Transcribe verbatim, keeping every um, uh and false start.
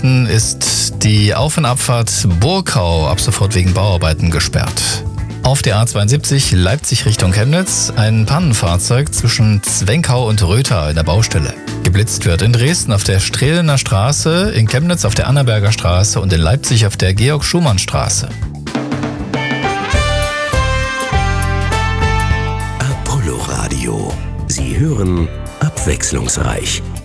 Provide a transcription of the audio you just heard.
Dresden ist die Auf- und Abfahrt Burkau ab sofort wegen Bauarbeiten gesperrt. Auf der A zweiundsiebzig Leipzig Richtung Chemnitz ein Pannenfahrzeug zwischen Zwenkau und Rötha in der Baustelle. Geblitzt wird in Dresden auf der Strehlener Straße, in Chemnitz auf der Annaberger Straße und in Leipzig auf der Georg-Schumann-Straße. Apollo Radio. Sie hören abwechslungsreich.